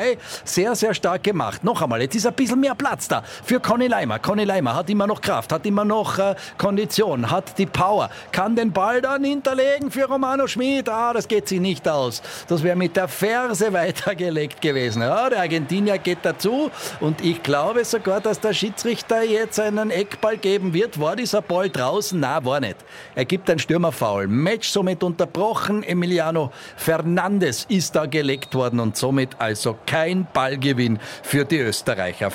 2 sehr, sehr stark gemacht. Noch einmal, jetzt ist ein bisschen mehr Platz da für Conny Leimer. Conny Leimer hat immer noch Kraft, hat immer noch Kondition, hat die Power, kann den Ball dann hinterlegen für Romano Schmid. Das geht sich nicht aus. Das wäre mit der Ferse weitergelegt gewesen. Ja, der Argentinier geht dazu und ich glaube sogar, dass der Schiedsrichter jetzt einen Eckball geben wird. War dieser Ball draußen? Nein, war nicht. Er gibt ein Stürmerfoul. Match somit unterbrochen. Emiliano Fernandes ist da gelegt worden und somit also kein Ballgewinn für die Österreicher.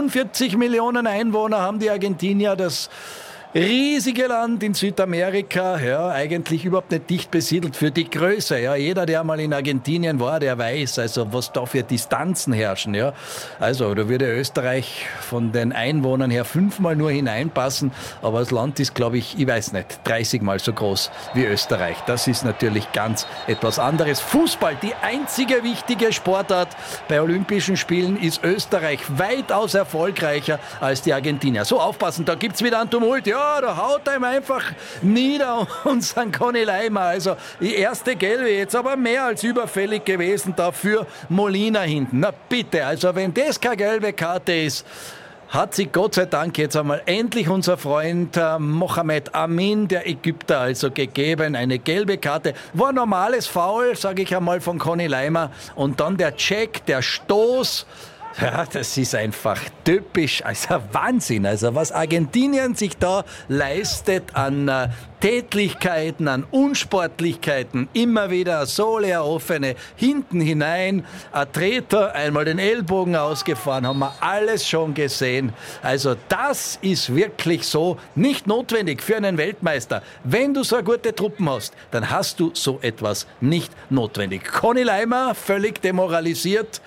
45 Millionen Einwohner haben die Argentinier, das riesige Land in Südamerika, ja, eigentlich überhaupt nicht dicht besiedelt für die Größe. Ja, jeder, der mal in Argentinien war, der weiß, also was da für Distanzen herrschen. Ja. Also da würde Österreich von den Einwohnern her 5-mal nur hineinpassen, aber das Land ist, glaube ich weiß nicht, 30-mal so groß wie Österreich. Das ist natürlich ganz etwas anderes. Fußball, die einzige wichtige Sportart bei Olympischen Spielen, ist Österreich weitaus erfolgreicher als die Argentinier. So, aufpassen, da gibt's wieder einen Tumult. Ja, da haut er ihm einfach nieder unseren Conny Leimer. Also die erste Gelbe jetzt aber mehr als überfällig gewesen da für Molina hinten. Na bitte, also wenn das keine gelbe Karte ist, hat sich Gott sei Dank jetzt einmal endlich unser Freund Mohamed Amin, der Ägypter, also gegeben. Eine gelbe Karte. War ein normales Foul, sage ich einmal, von Conny Leimer. Und dann der Check, der Stoß. Ja, das ist einfach typisch, also Wahnsinn. Also was Argentinien sich da leistet an Tätlichkeiten, an Unsportlichkeiten, immer wieder Sole offene, hinten hinein, ein Treter, einmal den Ellbogen ausgefahren, haben wir alles schon gesehen. Also das ist wirklich so nicht notwendig für einen Weltmeister. Wenn du so eine gute Truppen hast, dann hast du so etwas nicht notwendig. Conny Leimer, völlig demoralisiert.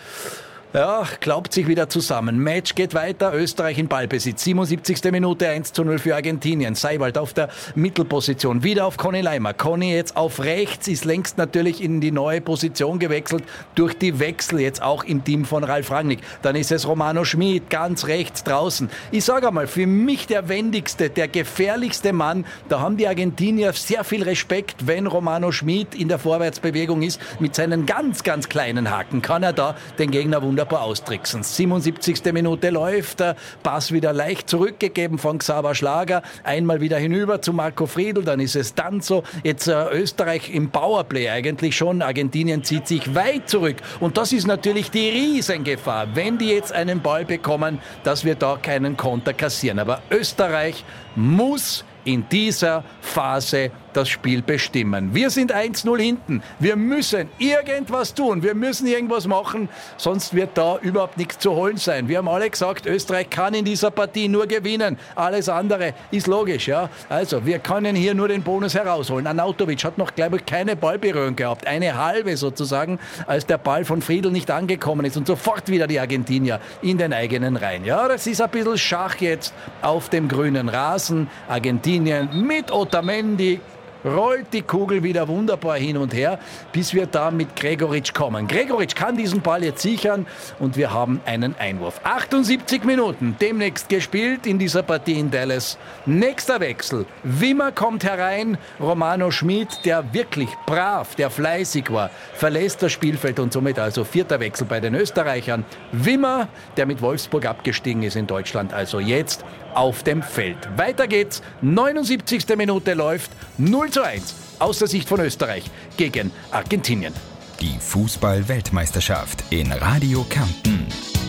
Ja, glaubt sich wieder zusammen. Match geht weiter. Österreich in Ballbesitz. 77. Minute 1:0 für Argentinien. Seiwald auf der Mittelposition. Wieder auf Conny Leimer. Conny jetzt auf rechts, ist längst natürlich in die neue Position gewechselt. Durch die Wechsel jetzt auch im Team von Ralf Rangnick. Dann ist es Romano Schmid ganz rechts draußen. Ich sage einmal, für mich der wendigste, der gefährlichste Mann. Da haben die Argentinier sehr viel Respekt, wenn Romano Schmid in der Vorwärtsbewegung ist. Mit seinen ganz, ganz kleinen Haken kann er da den Gegner wunderbar austricksen. 77. Minute läuft, der Pass wieder leicht zurückgegeben von Xaver Schlager, einmal wieder hinüber zu Marco Friedl, dann ist es Danzo, jetzt Österreich im Powerplay eigentlich schon, Argentinien zieht sich weit zurück und das ist natürlich die Riesengefahr, wenn die jetzt einen Ball bekommen, dass wir da keinen Konter kassieren, aber Österreich muss in dieser Phase das Spiel bestimmen. Wir sind 1:0 hinten. Wir müssen irgendwas tun. Wir müssen irgendwas machen, sonst wird da überhaupt nichts zu holen sein. Wir haben alle gesagt, Österreich kann in dieser Partie nur gewinnen. Alles andere ist logisch, ja. Also, wir können hier nur den Bonus herausholen. Arnautovic hat noch, glaube ich, keine Ballberührung gehabt. Eine halbe sozusagen, als der Ball von Friedl nicht angekommen ist und sofort wieder die Argentinier in den eigenen Reihen. Ja, das ist ein bisschen Schach jetzt auf dem grünen Rasen. Argentinien mit Otamendi rollt die Kugel wieder wunderbar hin und her, bis wir da mit Gregoritsch kommen. Gregoritsch kann diesen Ball jetzt sichern und wir haben einen Einwurf. 78 Minuten demnächst gespielt in dieser Partie in Dallas. Nächster Wechsel. Wimmer kommt herein. Romano Schmid, der wirklich brav, der fleißig war, verlässt das Spielfeld und somit also vierter Wechsel bei den Österreichern. Wimmer, der mit Wolfsburg abgestiegen ist in Deutschland, also jetzt auf dem Feld. Weiter geht's. 79. Minute läuft 0:1 aus der Sicht von Österreich gegen Argentinien. Die Fußball-Weltmeisterschaft in Radio Kärnten.